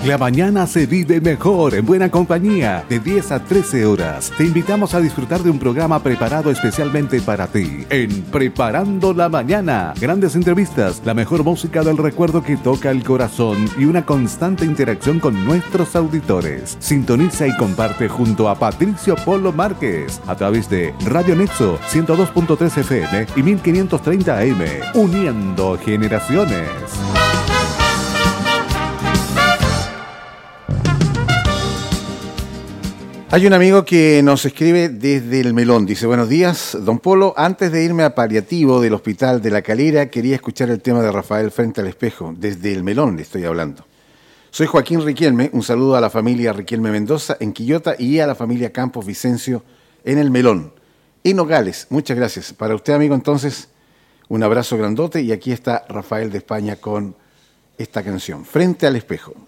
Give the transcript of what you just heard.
La mañana se vive mejor en buena compañía, de 10 a 13 horas. Te invitamos a disfrutar de un programa preparado especialmente para ti. En Preparando la Mañana, grandes entrevistas, la mejor música del recuerdo que toca el corazón y una constante interacción con nuestros auditores. Sintoniza y comparte junto a Patricio Polo Márquez a través de Radio Nexo 102.3 FM y 1530 AM, uniendo generaciones. Hay un amigo que nos escribe desde El Melón. Dice: buenos días, don Polo. Antes de irme a paliativo del Hospital de la Calera, quería escuchar el tema de Rafael Frente al Espejo. Desde El Melón le estoy hablando. Soy Joaquín Riquelme. Un saludo a la familia Riquelme Mendoza en Quillota y a la familia Campos Vicencio en El Melón. Y Nogales, muchas gracias. Para usted, amigo, entonces, un abrazo grandote. Y aquí está Rafael de España con esta canción, Frente al Espejo.